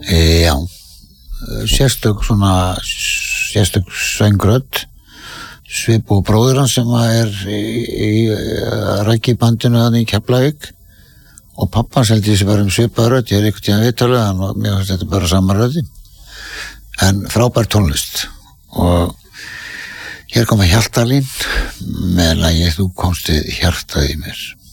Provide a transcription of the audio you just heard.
Já, sérstök söngrödd, svipuð bróðir hans sem í rækibandinu þarna í Keflavík og pappa seldi þessi bara svipaða rödd, ég einhvern tíðan viðtalið og mér finnst þetta bara sama röddi en frábær tónlist og hér koma Hjaltalín með lagið Þú komst við hjartað í mér.